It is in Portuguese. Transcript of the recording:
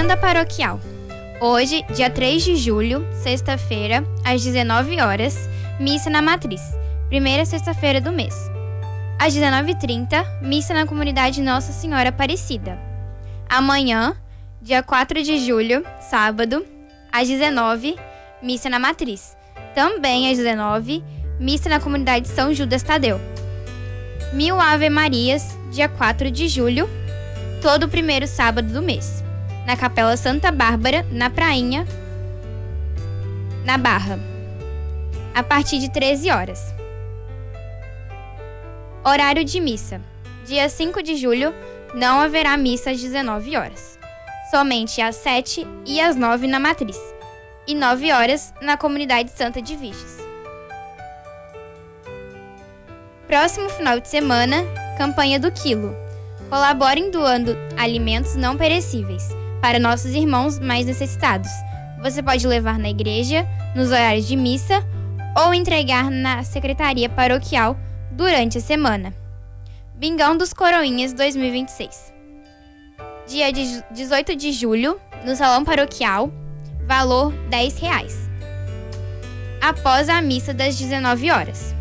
Agenda paroquial. Hoje, dia 3 de julho, sexta-feira, às 19 horas, missa na Matriz, primeira sexta-feira do mês. Às 19h30, missa na comunidade Nossa Senhora Aparecida. Amanhã, dia 4 de julho, sábado, às 19h, missa na Matriz. Também às 19h, missa na comunidade São Judas Tadeu. 1000 Ave Marias, dia 4 de julho, todo primeiro sábado do mês, na Capela Santa Bárbara, na Prainha, na Barra, a partir de 13 horas. Horário de missa. Dia 5 de julho, não haverá missa às 19 horas. Somente às 7 e às 9 na Matriz. E 9 horas na Comunidade Santa de Viges. Próximo final de semana, campanha do Quilo. Colaborem doando alimentos não perecíveis para nossos irmãos mais necessitados. Você pode levar na igreja, nos horários de missa, ou entregar na secretaria paroquial durante a semana. Bingão dos Coroinhas 2026. Dia 18 de julho, no Salão Paroquial, valor R$10. Após a missa das 19 horas.